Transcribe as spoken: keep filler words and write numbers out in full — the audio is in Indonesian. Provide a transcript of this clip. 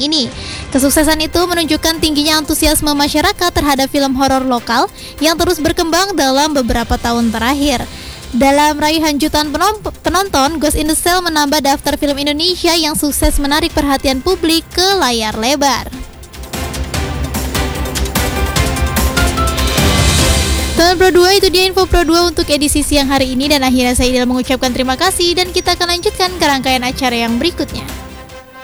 ini. Kesuksesan itu menunjukkan tingginya antusiasme masyarakat terhadap film horor lokal yang terus berkembang dalam beberapa tahun terakhir. Dalam raihan jutaan penonton, Ghost in the Shell menambah daftar film Indonesia yang sukses menarik perhatian publik ke layar lebar. Teman Pro dua, itu dia info Pro dua untuk edisi siang hari ini, dan akhirnya saya Idil mengucapkan terima kasih dan kita akan lanjutkan ke rangkaian acara yang berikutnya.